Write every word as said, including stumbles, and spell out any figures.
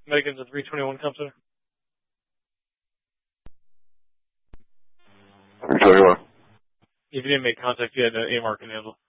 Megan's at three twenty-one Comp Center. three twenty-one. If you didn't make contact yet, uh, A M R can handle.